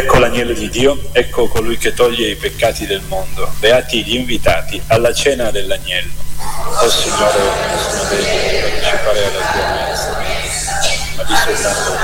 Ecco l'agnello di Dio, ecco colui che toglie i peccati del mondo. Beati gli invitati alla cena dell'agnello. Signore, non sono degno di partecipare alla tua messa, ma di soltanto